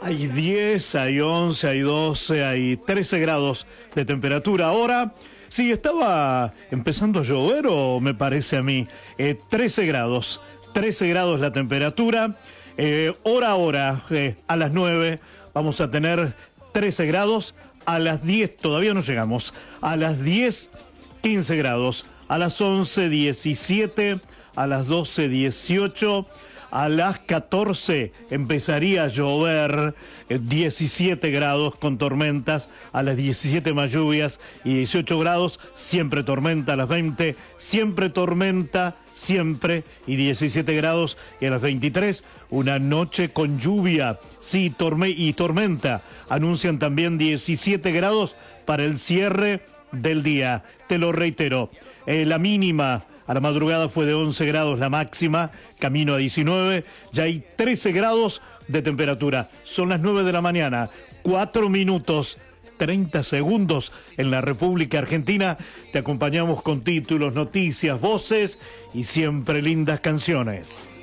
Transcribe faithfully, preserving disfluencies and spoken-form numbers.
Hay diez, hay once, hay doce, hay trece grados de temperatura ahora. Sí, estaba empezando a llover, o me parece a mí. Eh, trece grados, trece grados la temperatura. Eh, hora a hora, eh, a las nueve, vamos a tener trece grados. A las diez, todavía no llegamos. A las diez, quince grados. A las once, diecisiete. A las doce, dieciocho. A las catorce empezaría a llover, eh, diecisiete grados con tormentas, a las diecisiete más lluvias y dieciocho grados, siempre tormenta, a las veinte, siempre tormenta, siempre, y diecisiete grados, y a las veintitrés, una noche con lluvia, sí, torme y tormenta. Anuncian también diecisiete grados para el cierre del día. Te lo reitero, eh, la mínima a la madrugada fue de once grados, la máxima, camino a diecinueve, ya hay trece grados de temperatura. Son las nueve de la mañana, cuatro minutos, treinta segundos en la República Argentina. Te acompañamos con títulos, noticias, voces y siempre lindas canciones.